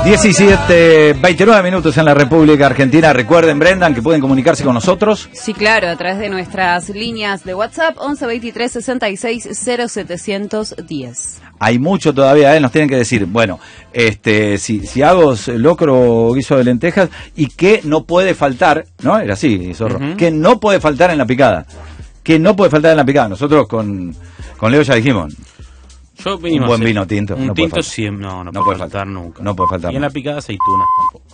29 minutos en la República Argentina. Recuerden, Brendan, que pueden comunicarse con nosotros. Sí, claro, a través de nuestras líneas de WhatsApp 11 23 66 0710. Hay mucho todavía, nos tienen que decir, bueno, si hago locro o guiso de lentejas, y qué no puede faltar, ¿no? Era así, Zorro. Que no puede faltar en la picada. Que no puede faltar en la picada. Nosotros con Leo ya dijimos. Yo un buen vino tinto. Un tinto siempre, no puede faltar nunca. No puede faltar. Y en la picada aceitunas tampoco.